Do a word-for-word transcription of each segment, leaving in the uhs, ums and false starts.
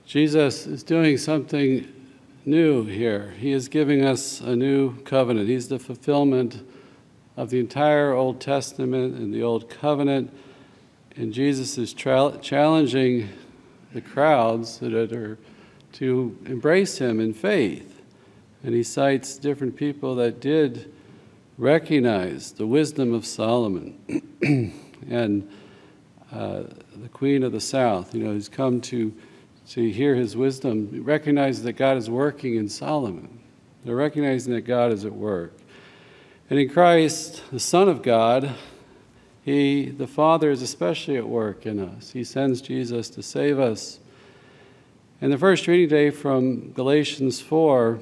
Jesus is doing something new here. He is giving us a new covenant. He's the fulfillment of the entire Old Testament and the Old Covenant. And Jesus is tra- challenging the crowds that are to embrace him in faith. And he cites different people that did recognize the wisdom of Solomon and uh, the Queen of the South, you know, who's come to to hear his wisdom, recognize that God is working in Solomon. They're recognizing that God is at work. And in Christ, the Son of God, he, the Father, is especially at work in us. He sends Jesus to save us. And the first reading today from Galatians four,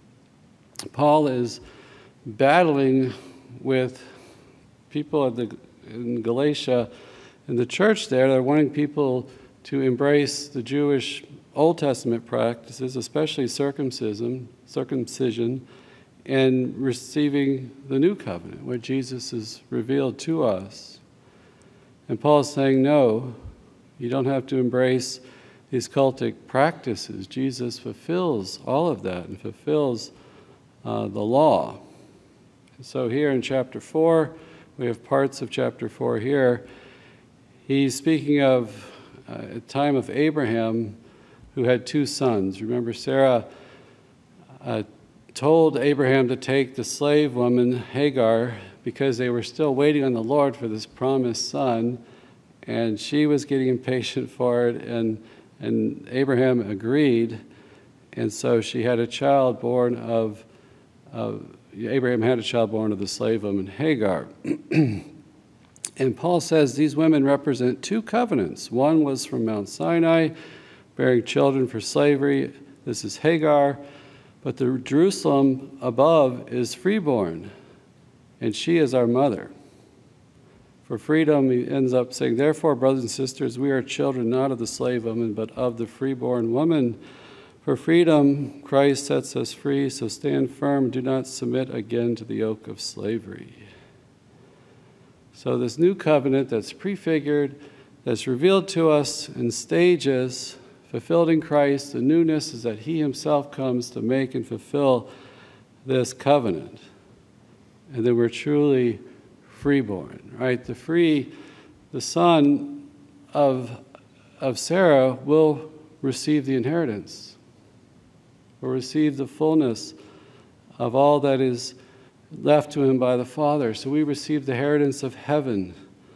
Paul is battling with people at the, in Galatia, in the church there. They're wanting people to embrace the Jewish Old Testament practices, especially circumcision, circumcision, and receiving the new covenant, where Jesus is revealed to us. And Paul's saying, no, you don't have to embrace these cultic practices. Jesus fulfills all of that and fulfills uh, the law. And so here in chapter four, we have parts of chapter four here. He's speaking of Uh, a time of Abraham, who had two sons. Remember, Sarah uh, told Abraham to take the slave woman, Hagar, because they were still waiting on the Lord for this promised son, and she was getting impatient for it, and, and Abraham agreed, and so she had a child born of, of Abraham had a child born of the slave woman, Hagar. And Paul says these women represent two covenants. One was from Mount Sinai, bearing children for slavery. This is Hagar. But the Jerusalem above is freeborn, and she is our mother. For freedom, he ends up saying, therefore, brothers and sisters, we are children not of the slave woman, but of the freeborn woman. For freedom, Christ sets us free, so stand firm, do not submit again to the yoke of slavery. So this new covenant that's prefigured, that's revealed to us in stages, fulfilled in Christ, the newness is that he himself comes to make and fulfill this covenant. And then we're truly freeborn, right? The free, the son of, of Sarah will receive the inheritance, will receive the fullness of all that is left to him by the Father. So we receive the inheritance of heaven